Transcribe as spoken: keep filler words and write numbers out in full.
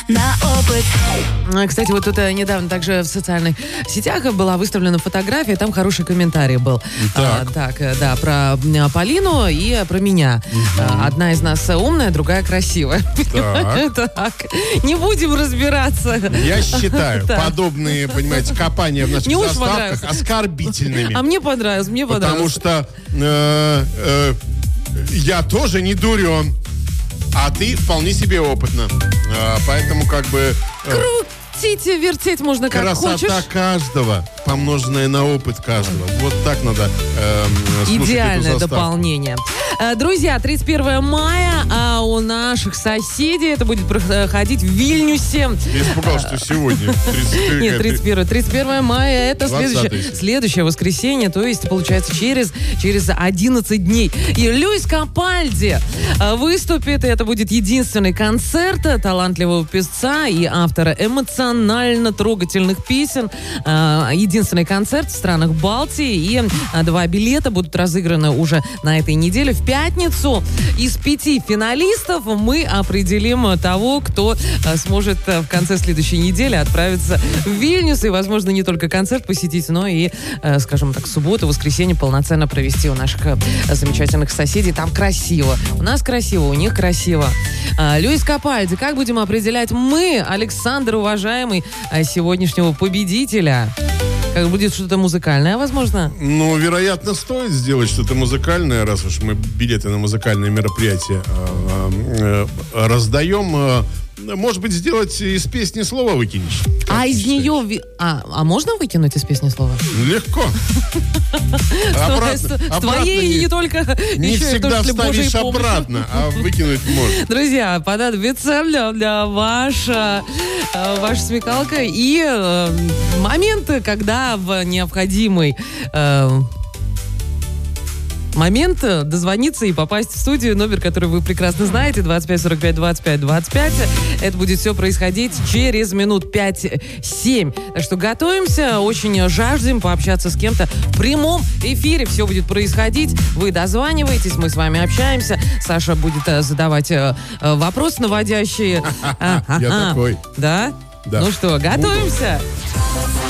на опыт. Кстати, вот тут недавно также в социальных сетях была выставлена фотография, там хороший комментарий был. Так, а, так да, про Полину и про меня. Угу. Одна из нас умная, другая красивая. Так. Так. Не будем разбираться. Я считаю, Так. подобные, понимаете, копания в наших Мне уж заставках понравилось. оскорбительными. А мне понравилось, мне понравилось. Потому что э, э, я тоже не дурен, а ты вполне себе опытна. Э, поэтому как бы... э, Крутить, вертеть можно как красота хочешь. каждого, помноженная на опыт каждого. Вот так надо э, слушать Идеальное эту заставку. дополнение. Э, Друзья, тридцать первое мая, а у наших соседей это будет проходить в Вильнюсе. Я испугался, что сегодня. тридцать Нет, тридцать первое. тридцать первое мая это следующее, двадцатое. следующее воскресенье, то есть, получается, через, через одиннадцать дней. И Льюис Капальди э, выступит, и это будет единственный концерт талантливого певца и автора эмоционально трогательных песен. Э, Единственный концерт в странах Балтии, и э, два билета будут разыграны уже на этой неделе. В пятницу из пяти финалистов мы определим того, кто э, сможет э, в конце следующей недели отправиться в Вильнюс и, возможно, не только концерт посетить, но и, э, скажем так, субботу, воскресенье полноценно провести у наших э, замечательных соседей. Там красиво. У нас красиво, у них красиво. Э, Льюис Капальди. Как будем определять мы, Александр, уважаемый, э, сегодняшнего победителя? Как будет что-то музыкальное, возможно? Ну, вероятно, стоит сделать что-то музыкальное, раз уж мы билеты на музыкальные мероприятия э, э, раздаем. Э, может быть, сделать из песни слово выкинешь? Как А ты из считаешь? нее... ви- А, а можно выкинуть из песни слово? Легко. С Обратно- с обратно твоей и не- не только... Не еще и всегда только с Божьей вставишь помощью. обратно, а выкинуть можно. Друзья, понадобится для, для ваша, э, ваша смекалка и э, моменты, когда в необходимый э, момент дозвониться и попасть в студию. Номер, который вы прекрасно знаете, двадцать пять сорок пять двадцать пять двадцать пять. Это будет все происходить через минут пять-семь. Так что готовимся, очень жаждем пообщаться с кем-то в прямом эфире. Все будет происходить. Вы дозваниваетесь, мы с вами общаемся. Саша будет э, задавать э, э, вопросы наводящие. Я такой. Да? Да. Ну что, готовимся?